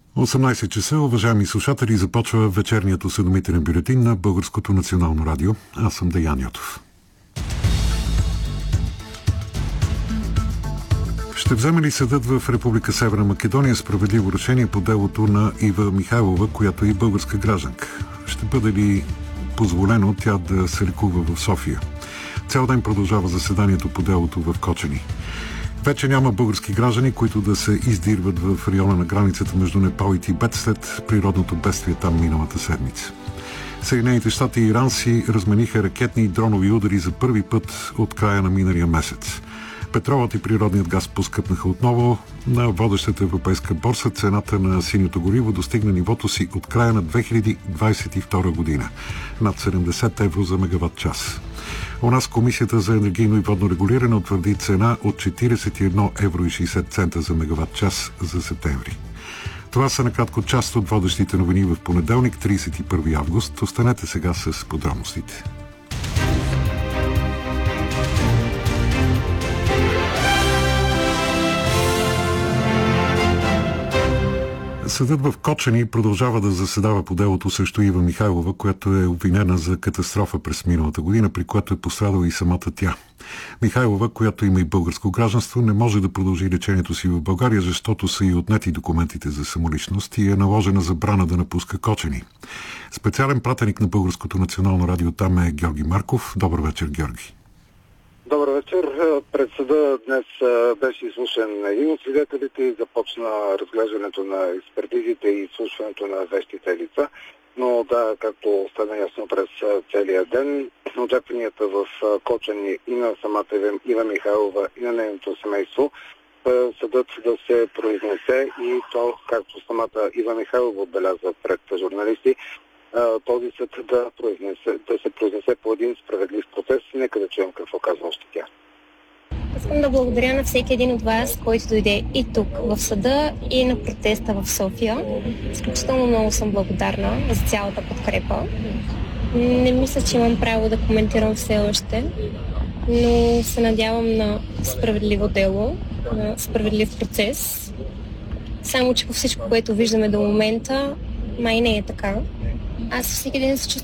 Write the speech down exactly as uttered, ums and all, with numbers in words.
осемнайсет часа, уважаеми слушатели, започва вечерният осведомителен бюлетин на Българското национално радио. Аз съм Деян Йотов. Ще вземе ли съдът в Република Северна Македония справедливо решение по делото на Ива Михайлова, която е и българска гражданка? Ще бъде ли позволено тя да се лекува в София? Цял ден продължава заседанието по делото в Кочани. Вече няма български граждани, които да се издирват в района на границата между Непал и Тибет след природното бедствие там миналата седмица. Съединените щати и Иран си размениха ракетни и дронови удари за първи път от края на миналия месец. Петролът и природният газ поскъпнаха отново. На водещата европейска борса цената на синьото гориво достигна нивото си от края на две хиляди двадесет и втора година. Над седемдесет евро за мегаватт час. У нас Комисията за енергийно и водно регулиране утвърди цена от четиридесет и едно евро и шейсет цента за мегаватт час за септември. Това са накратко част от водещите новини в понеделник, тридесет и първи август. Останете сега с подробностите. Съдът в Кочани продължава да заседава по делото срещу Ива Михайлова, която е обвинена за катастрофа през миналата година, при която е пострадала и самата тя. Михайлова, която има и българско гражданство, не може да продължи лечението си в България, защото са и отнети документите за самоличност и е наложена забрана да напуска Кочани. Специален пратеник на Българското национално радио там е Георги Марков. Добър вечер, Георги. Добър вечер. Пред съда днес беше изслушан един от свидетелите и започна разглеждането на експертизите и изслушването на вещите лица. Но да, както стана ясно през целия ден, очакванията в Кочани и на самата Ива Михайлова и на нейното семейство съдът да се произнесе и то, както самата Ива Михайлова отбеляза пред журналисти, този съд да, произнесе, да се произнесе по един справедлив процес. Нека да чуем какво казва още тя. Искам да благодаря на всеки един от вас, който дойде и тук в съда, и на протеста в София. Изключително много съм благодарна за цялата подкрепа. Не мисля, че имам право да коментирам все още, но се надявам на справедливо дело, на справедлив процес. Само че по всичко, което виждаме до момента, май не е така. Аз всеки ден се чувствам